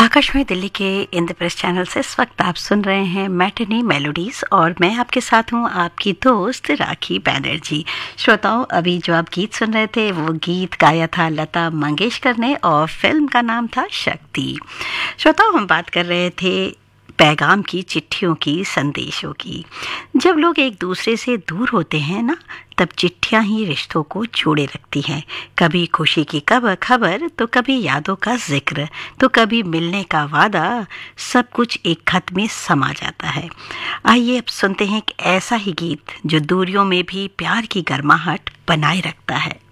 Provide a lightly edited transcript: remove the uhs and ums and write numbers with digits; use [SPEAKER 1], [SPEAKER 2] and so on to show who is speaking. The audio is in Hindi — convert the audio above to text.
[SPEAKER 1] आकाशवाणी दिल्ली के इंद्रप्रस्थ चैनल से इस वक्त आप सुन रहे हैं मैटिनी मेलोडीज और मैं आपके साथ हूं आपकी दोस्त राखी बैनर्जी। श्रोताओं, अभी जो आप गीत सुन रहे थे वो गीत गाया था लता मंगेशकर ने और फिल्म का नाम था शक्ति। श्रोताओं, हम बात कर रहे थे पैगाम की, चिट्ठियों की, संदेशों की। जब लोग एक दूसरे से दूर होते हैं ना, तब चिट्ठियां ही रिश्तों को जोड़े रखती हैं। कभी खुशी की खबर तो कभी यादों का जिक्र तो कभी मिलने का वादा, सब कुछ एक खत में समा जाता है। आइए अब सुनते हैं एक ऐसा ही गीत जो दूरियों में भी प्यार की गर्माहट बनाए रखता है।